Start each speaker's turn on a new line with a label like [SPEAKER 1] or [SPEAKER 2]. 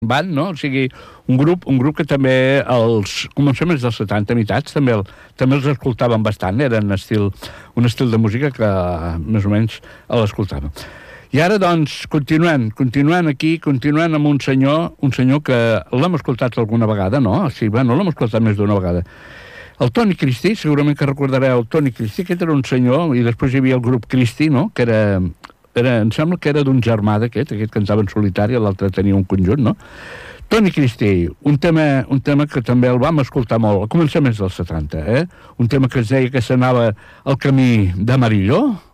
[SPEAKER 1] band, no? O sigui, un grup que també als començaments dels 70, mitats, també els escoltàvem bastant, eren un estil de música que més o menys l'escoltàvem. I ara, doncs, continuant amb un senyor que l'hem escoltat alguna vegada, no? Sí, bueno, l'hem escoltat més d'una vegada. El Toni Cristi, segurament que recordareu el Toni Cristi, aquest era un senyor, i després hi havia el grup Cristi, no?, que em sembla que era d'un germà d'aquest que cantava en solitari, l'altre tenia un conjunt, no? Toni Cristi, un tema que també el vam escoltar molt, a començaments dels 70, un tema que es deia que s'anava al camí d'Amarillo,